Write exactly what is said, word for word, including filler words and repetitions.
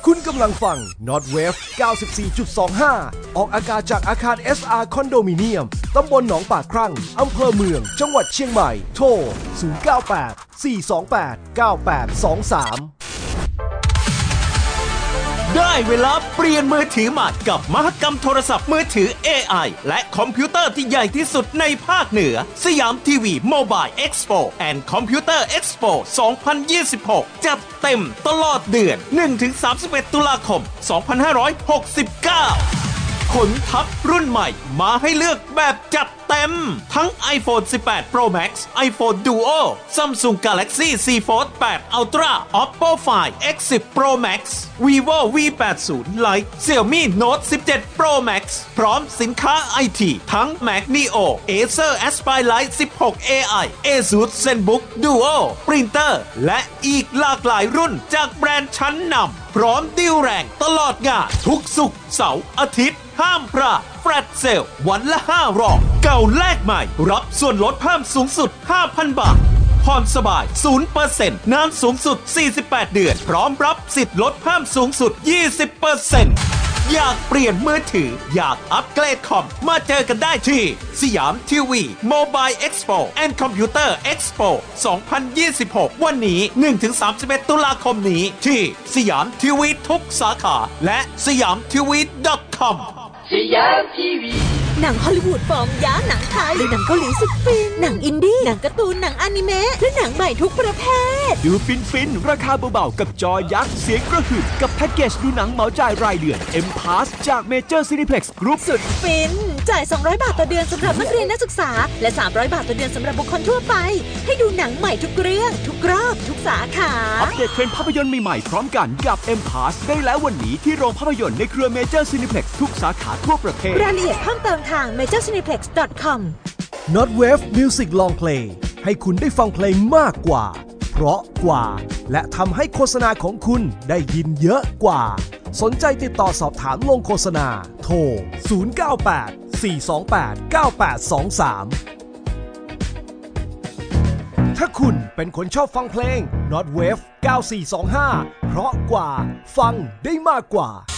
คุณกำลังฟัง Notwave เก้าสิบสี่จุดสองห้า ออกอากาศจากอาคาร เอส อาร์ คอนโดมิเนียมตำบลหนองปากครั่งอำเภอเมืองจังหวัดเชียงใหม่โทรศูนย์ เก้า แปด สี่ สอง แปด เก้า แปด สอง สามได้เวลาเปลี่ยนมือถือใหม่กับมหกรรมโทรศัพท์มือถือ เอ ไอ และคอมพิวเตอร์ที่ใหญ่ที่สุดในภาคเหนือสยามทีวีโมบายเอ็กซ์โป and Computer Expo สองพันยี่สิบหกจัดเต็มตลอดเดือน หนึ่งถึงสามสิบเอ็ด ตุลาคม สองพันห้าร้อยหกสิบเก้าขนทัพรุ่นใหม่มาให้เลือกแบบจัดเต็มทั้ง iPhone สิบแปด Pro Max iPhone Duo Samsung Galaxy Z Fold แปด Ultra Oppo Find เอ็กซ์ สิบ Pro Max Vivo วี แปดสิบ Lite Xiaomi Note สิบเจ็ด Pro Max พร้อมสินค้า ไอ ที ทั้ง Mac Neo Acer Aspire Lite สิบหก เอ ไอ Asus ZenBook Duo Printer และอีกหลากหลายรุ่นจากแบรนด์ชั้นนำพร้อมดีลแรงตลอดงานทุกศุกร์เสาร์อาทิตย์ห้ามพลาดแฟลชเซลวันละห้ารอบเก่าแลกใหม่รับส่วนลดเพิ่มสูงสุด ห้าพัน บาทผ่อนสบาย ศูนย์เปอร์เซ็นต์ นานสูงสุด สี่สิบแปด เดือนพร้อมรับสิทธิ์ลดเพิ่มสูงสุด ยี่สิบเปอร์เซ็นต์ อยากเปลี่ยนมือถืออยากอัปเกรดคอมมาเจอกันได้ที่สยามทีวีโมบายเอ็กซ์โป and Computer Expo สองพันยี่สิบหกวันนี้ หนึ่งถึงสามสิบเอ็ด ตุลาคมนี้ที่สยามทีวีทุกสาขาและสยามทีวี .com สยามทีวีหนังฮอลลีวูดฟอร์มยักษ์หนังไทยหรือหนังเกาหลีสุดฟินหนังอินดี้หนังการ์ตูนหนังอนิเมะและหนังใหม่ทุกประเภทดูฟินฟินราคาเบาๆกับจอยักษ์เสียงกระหึ่มกับแพ็กเกจดูหนังเหมาจ่ายรายเดือน M Pass จาก Major Cineplex Group สุดฟินจ่ายสองร้อยบาทต่อเดือนสำหรับนักเรียนนักศึกษาและสามร้อยบาทต่อเดือนสำหรับบุคคลทั่วไปให้ดูหนังใหม่ทุกเรื่องทุกรอบทุกสาขาอัปเดตเทรนด์ภาพยนตร์ใหม่ๆพร้อมกันกับ M Pass ได้แล้ววันนี้ที่โรงภาพยนตร์ในเครือ Major Cineplex ทุกสาขาทั่วประเทศรายละเอียดเพิ่มเติมทาง เมเจอร์ ซีนีเพล็กซ์ ดอท คอม Notwave Music Long Play ให้คุณได้ฟังเพลงมากกว่าเพราะกว่าและทำให้โฆษณาของคุณได้ยินเยอะกว่าสนใจติดต่อสอบถามลงโฆษณาโทรศูนย์ เก้า แปด สี่ สอง แปด เก้า แปด สอง สามถ้าคุณเป็นคนชอบฟังเพลง Notwave เก้าสี่สองห้าเพราะกว่าฟังได้มากกว่า